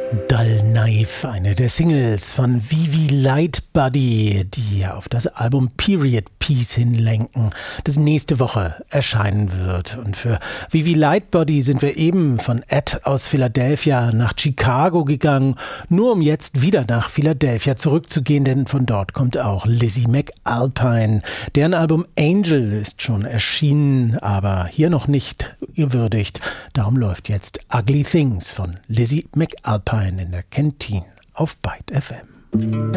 Dull Knife, eine der Singles von Vivi Lightbody, die auf das Album Period Piece hinlenken, das nächste Woche erscheinen wird. Und für Vivi Lightbody sind wir eben von Ed aus Philadelphia nach Chicago gegangen, nur um jetzt wieder nach Philadelphia zurückzugehen, denn von dort kommt auch Lizzie McAlpine. Deren Album Angel ist schon erschienen, aber hier noch nicht gewürdigt. Darum läuft jetzt Ugly Things von Lizzie McAlpine in der Kentine auf Byte FM.